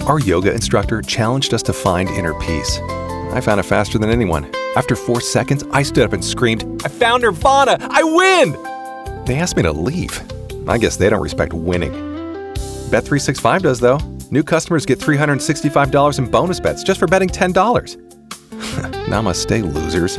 Our yoga instructor challenged us to find inner peace. I found it faster than anyone. After 4 seconds, I stood up and screamed, "I found Nirvana! I win!" They asked me to leave. I guess they don't respect winning. Bet365 does, though. New customers get $365 in bonus bets just for betting $10. Namaste, losers.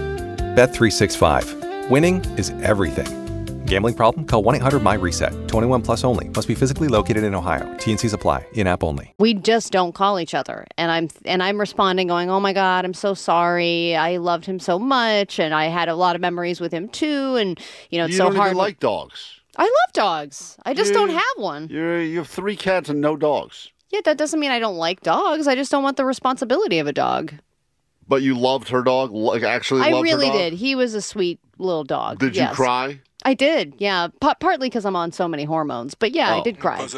Bet365. Winning is everything. Gambling problem? Call 1-800-MY-RESET. 21 plus only. Must be physically located in Ohio. T&Cs apply. In-app only. We just don't call each other. And I'm responding going, "Oh my God, I'm so sorry. I loved him so much. And I had a lot of memories with him too. And, it's You so don't hard." even like dogs. I love dogs. I just don't have one. You have 3 cats and no dogs. Yeah, that doesn't mean I don't like dogs. I just don't want the responsibility of a dog. But you loved her dog? Like, actually loved her dog? I really did. He was a sweet little dog. Did you cry? I did, yeah. Partly because I'm on so many hormones. But yeah, I did cry.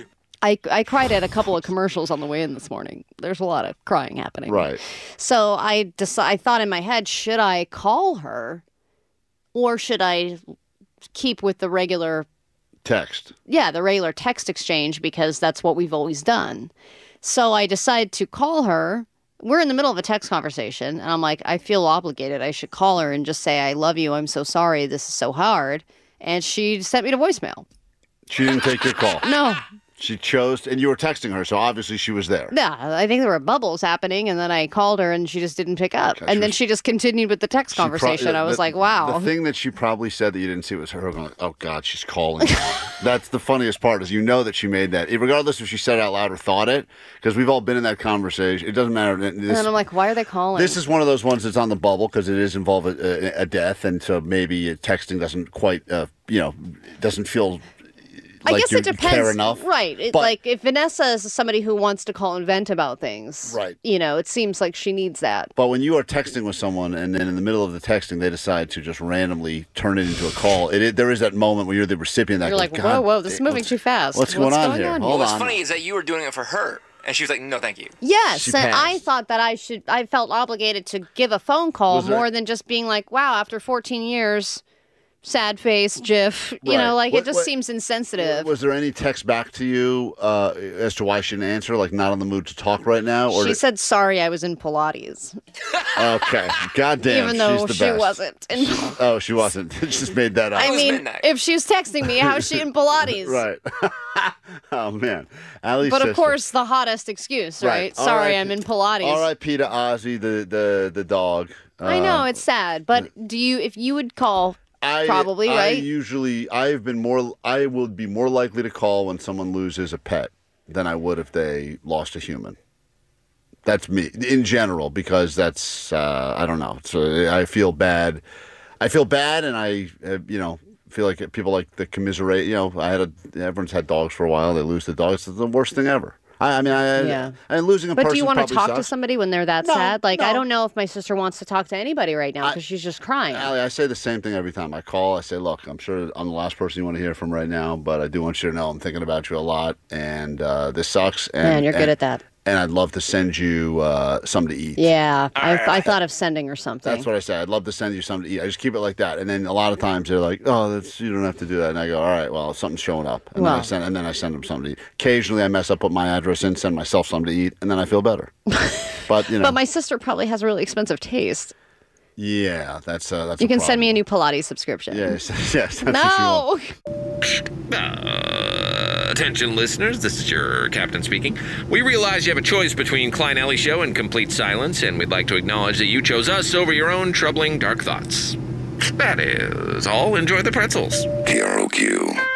I cried at a couple of commercials on the way in this morning. There's a lot of crying happening. Right. So I thought in my head, should I call her or should I keep with the regular text? Yeah, the regular text exchange, because that's what we've always done. So I decided to call her. We're in the middle of a text conversation, and I'm like, I feel obligated. I should call her and just say, "I love you. I'm so sorry. This is so hard." And she sent me to voicemail. She didn't take your call? No. She chose, and you were texting her, so obviously she was there. Yeah, I think there were bubbles happening, and then I called her, and she just didn't pick up. Okay, and then she just continued with the text conversation. I was like, wow. The thing that she probably said that you didn't see was her going, "Oh, God, she's calling." That's the funniest part, is that she made that. Regardless if she said it out loud or thought it, because we've all been in that conversation. It doesn't matter. And then I'm like, why are they calling? This is one of those ones that's on the bubble, because it is involve a death, and so maybe texting doesn't quite, doesn't feel... I guess it depends. Care enough. Right. Like if Vanessa is somebody who wants to call and vent about things, right. It seems like she needs that. But when you are texting with someone and then in the middle of the texting they decide to just randomly turn it into a call, there is that moment where you're the recipient that you're goes, like, whoa, this is moving too fast. What's going on here? Hold on. What's funny is that you were doing it for her. And she was like, "No, thank you." Yes, and I thought that I felt obligated to give a phone call more than just being like, "Wow, after 14 years... sad face, GIF." It just seems insensitive. Was there any text back to you as to why she didn't answer, like not in the mood to talk right now? Or she said, "Sorry, I was in Pilates." Okay. Goddamn, even though she's the she best. wasn't. Oh, she wasn't. She just made that up. I mean, if she was texting me, how's she in Pilates? Right. Oh, man. Allie's but, of sister. course, the hottest excuse, right? Sorry, I'm in Pilates. R.I.P. to Ozzy, the dog. I know, it's sad. But if you would call... Probably, right? I would be more likely to call when someone loses a pet than I would if they lost a human. That's me in general, because that's I don't know. So I feel bad. And I feel like people like the commiserate. Everyone's had dogs for a while. They lose the dog. It's the worst thing ever. And losing a person. But do you want to talk sucks. to somebody when they're that sad? Like, I don't know if my sister wants to talk to anybody right now because she's just crying. Allie, I say the same thing every time I call. I say, "Look, I'm sure I'm the last person you want to hear from right now, but I do want you to know I'm thinking about you a lot, and this sucks." Man, you're good at that. And I'd love to send you something to eat. Yeah, I thought of sending her something. That's what I said. I'd love to send you something to eat. I just keep it like that. And then a lot of times they're like, "Oh, you don't have to do that." And I go, "All right, well, something's showing up." And then I send them something to eat. Occasionally I mess up, put my address in, send myself something to eat, and then I feel better. But But my sister probably has really expensive taste. Yeah, that's you can send me a new Pilates subscription. Yes. No. Attention listeners, this is your captain speaking. We realize you have a choice between Klein Alley Show and Complete Silence, and we'd like to acknowledge that you chose us over your own troubling dark thoughts. That is all. Enjoy the pretzels. KROQ.